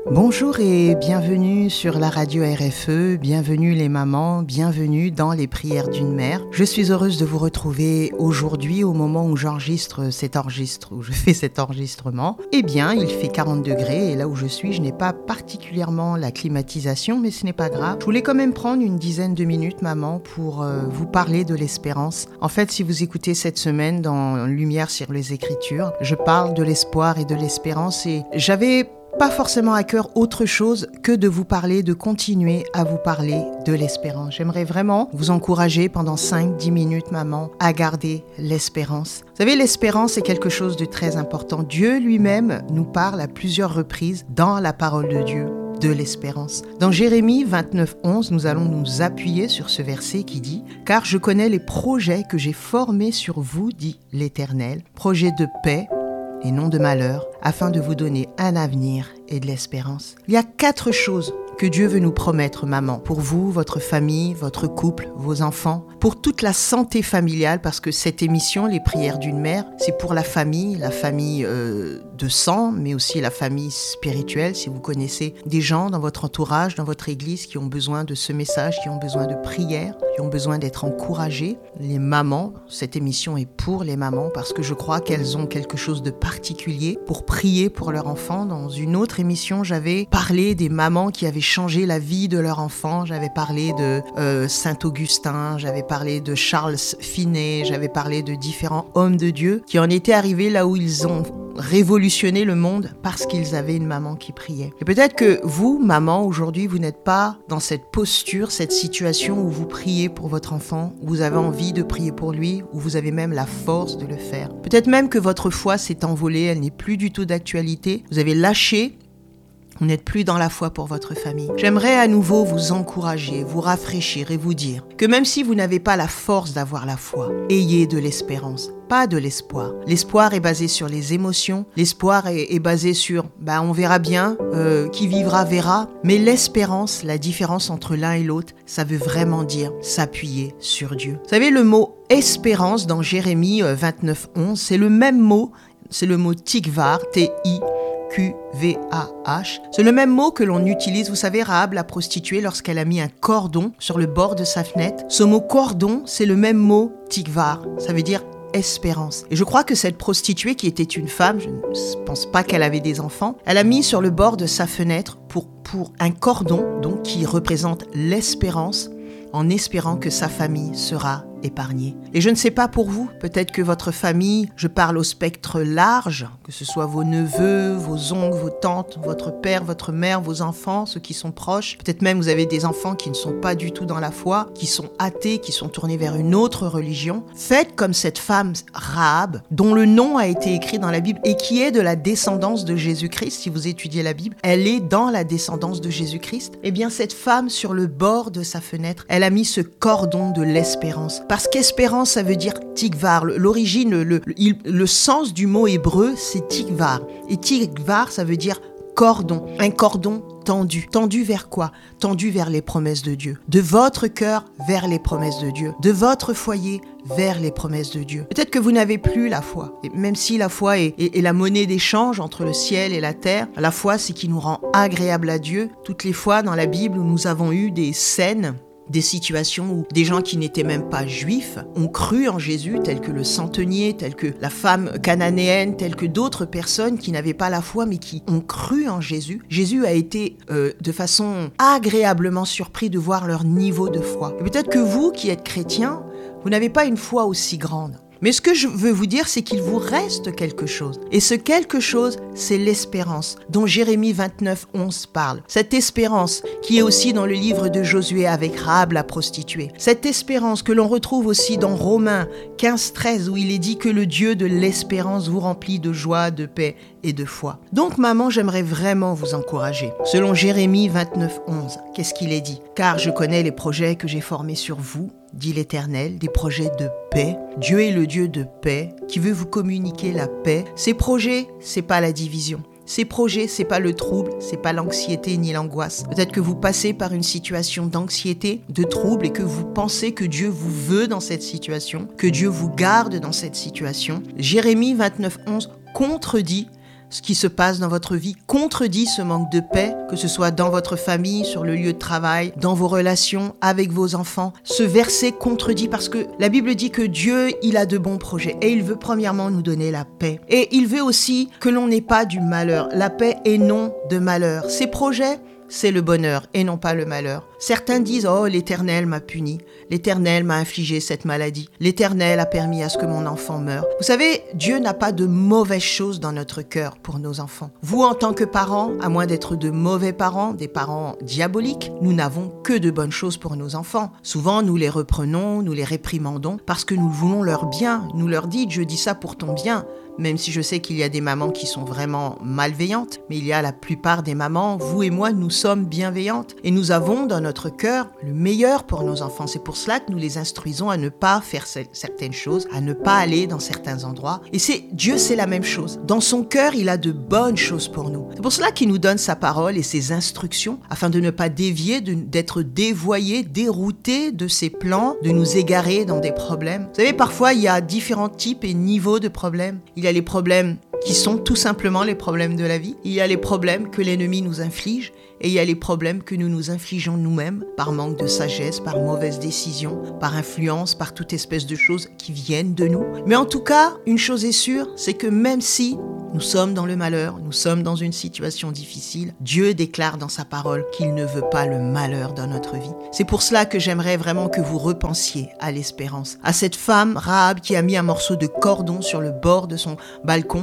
Bonjour et bienvenue sur la radio RFE, bienvenue les mamans, bienvenue dans les prières d'une mère. Je suis heureuse de vous retrouver aujourd'hui au moment où je fais cet enregistrement. Eh bien, il fait 40 degrés et là où je suis, je n'ai pas particulièrement la climatisation, mais ce n'est pas grave. Je voulais quand même prendre une dizaine de minutes, maman, pour vous parler de l'espérance. En fait, si vous écoutez cette semaine dans Lumière sur les Écritures, je parle de l'espoir et de l'espérance et j'avais pas forcément à cœur autre chose que de vous parler, de continuer à vous parler de l'espérance. J'aimerais vraiment vous encourager pendant 5-10 minutes, maman, à garder l'espérance. Vous savez, l'espérance est quelque chose de très important. Dieu lui-même nous parle à plusieurs reprises dans la parole de Dieu de l'espérance. Dans Jérémie 29:11, nous allons nous appuyer sur ce verset qui dit « Car je connais les projets que j'ai formés sur vous, dit l'Éternel, projets de paix et non de malheur, afin de vous donner un avenir et de l'espérance. » Il y a 4 choses que Dieu veut nous promettre, maman, pour vous, votre famille, votre couple, vos enfants, pour toute la santé familiale, parce que cette émission, les prières d'une mère, c'est pour la famille de sang, mais aussi la famille spirituelle, si vous connaissez des gens dans votre entourage, dans votre église, qui ont besoin de ce message, qui ont besoin de prières, qui ont besoin d'être encouragés. Les mamans, cette émission est pour les mamans, parce que je crois qu'elles ont quelque chose de particulier pour prier pour leur enfant. Dans une autre émission, j'avais parlé des mamans qui avaient changé la vie de leur enfant. J'avais parlé de Saint-Augustin, j'avais parlé de Charles Finet, j'avais parlé de différents hommes de Dieu qui en étaient arrivés là où ils ont révolutionné le monde parce qu'ils avaient une maman qui priait. Et peut-être que vous, maman, aujourd'hui, vous n'êtes pas dans cette posture, cette situation où vous priez pour votre enfant, où vous avez envie de prier pour lui, où vous avez même la force de le faire. Peut-être même que votre foi s'est envolée, elle n'est plus du tout d'actualité. Vous avez lâché. Vous n'êtes plus dans la foi pour votre famille. J'aimerais à nouveau vous encourager, vous rafraîchir et vous dire que même si vous n'avez pas la force d'avoir la foi, ayez de l'espérance, pas de l'espoir. L'espoir est basé sur les émotions, l'espoir est basé sur on verra bien, qui vivra verra. Mais l'espérance, la différence entre l'un et l'autre, ça veut vraiment dire s'appuyer sur Dieu. Vous savez, le mot espérance dans Jérémie 29:11, c'est le même mot, c'est le mot tikvar, T-I-Q-V-A-H. C'est le même mot que l'on utilise, vous savez, Rahab, la prostituée, lorsqu'elle a mis un cordon sur le bord de sa fenêtre. Ce mot cordon, c'est le même mot tikvar, ça veut dire espérance. Et je crois que cette prostituée, qui était une femme, je ne pense pas qu'elle avait des enfants, elle a mis sur le bord de sa fenêtre pour un cordon, donc qui représente l'espérance, en espérant que sa famille sera épargnée. Et je ne sais pas pour vous, peut-être que votre famille, je parle au spectre large, que ce soit vos neveux, vos oncles, vos tantes, votre père, votre mère, vos enfants, ceux qui sont proches. Peut-être même vous avez des enfants qui ne sont pas du tout dans la foi, qui sont athées, qui sont tournés vers une autre religion. Faites comme cette femme Rahab, dont le nom a été écrit dans la Bible et qui est de la descendance de Jésus-Christ. Si vous étudiez la Bible, elle est dans la descendance de Jésus-Christ. Eh bien, cette femme, sur le bord de sa fenêtre, elle a mis ce cordon de l'espérance. Parce qu'espérance, ça veut dire tikvar. L'origine, le sens du mot hébreu, c'est tikvar. Et tikvar, ça veut dire cordon. Un cordon tendu. Tendu vers quoi? Tendu vers les promesses de Dieu. De votre cœur vers les promesses de Dieu. De votre foyer vers les promesses de Dieu. Peut-être que vous n'avez plus la foi. Et même si la foi est la monnaie d'échange entre le ciel et la terre, la foi, c'est qui nous rend agréable à Dieu. Toutes les fois dans la Bible où nous avons eu des scènes, des situations où des gens qui n'étaient même pas juifs ont cru en Jésus, tels que le centenier, tels que la femme cananéenne, tels que d'autres personnes qui n'avaient pas la foi mais qui ont cru en Jésus. Jésus a été de façon agréablement surpris de voir leur niveau de foi. Et peut-être que vous qui êtes chrétiens, vous n'avez pas une foi aussi grande. Mais ce que je veux vous dire, c'est qu'il vous reste quelque chose. Et ce quelque chose, c'est l'espérance dont Jérémie 29:11 parle. Cette espérance qui est aussi dans le livre de Josué avec Rahab la prostituée. Cette espérance que l'on retrouve aussi dans Romains 15:13 où il est dit que le Dieu de l'espérance vous remplit de joie, de paix et de foi. Donc maman, j'aimerais vraiment vous encourager. Selon Jérémie 29:11, qu'est-ce qu'il est dit? Car je connais les projets que j'ai formés sur vous, dit l'Éternel, des projets de paix. Dieu est le Dieu de paix qui veut vous communiquer la paix. Ces projets, c'est pas la division. Ces projets, c'est pas le trouble, c'est pas l'anxiété ni l'angoisse. Peut-être que vous passez par une situation d'anxiété, de trouble et que vous pensez que Dieu vous veut dans cette situation, que Dieu vous garde dans cette situation. Jérémie 29:11 contredit ce qui se passe dans votre vie contredit ce manque de paix, que ce soit dans votre famille, sur le lieu de travail, dans vos relations, avec vos enfants. Ce verset contredit parce que la Bible dit que Dieu, il a de bons projets et il veut premièrement nous donner la paix. Et il veut aussi que l'on n'ait pas du malheur. La paix et non de malheur. Ses projets, c'est le bonheur et non pas le malheur. Certains disent « Oh, l'Éternel m'a puni, l'Éternel m'a infligé cette maladie, l'Éternel a permis à ce que mon enfant meure. » Vous savez, Dieu n'a pas de mauvaises choses dans notre cœur pour nos enfants. Vous, en tant que parents, à moins d'être de mauvais parents, des parents diaboliques, nous n'avons que de bonnes choses pour nos enfants. Souvent, nous les reprenons, nous les réprimandons parce que nous voulons leur bien. Nous leur dites « Je dis ça pour ton bien ». Même si je sais qu'il y a des mamans qui sont vraiment malveillantes, mais il y a la plupart des mamans, vous et moi, nous sommes bienveillantes. Et nous avons dans notre cœur le meilleur pour nos enfants. C'est pour cela que nous les instruisons à ne pas faire certaines choses, à ne pas aller dans certains endroits. Et Dieu, c'est la même chose. Dans son cœur, il a de bonnes choses pour nous. C'est pour cela qu'il nous donne sa parole et ses instructions, afin de ne pas dévier, d'être dévoyés, déroutés de ses plans, de nous égarer dans des problèmes. Vous savez, parfois, il y a différents types et niveaux de problèmes. Il y a les problèmes qui sont tout simplement les problèmes de la vie. Il y a les problèmes que l'ennemi nous inflige et il y a les problèmes que nous nous infligeons nous-mêmes par manque de sagesse, par mauvaise décision, par influence, par toute espèce de choses qui viennent de nous. Mais en tout cas, une chose est sûre, c'est que même si nous sommes dans le malheur, nous sommes dans une situation difficile, Dieu déclare dans sa parole qu'il ne veut pas le malheur dans notre vie. C'est pour cela que j'aimerais vraiment que vous repensiez à l'espérance, à cette femme Rahab qui a mis un morceau de cordon sur le bord de son balcon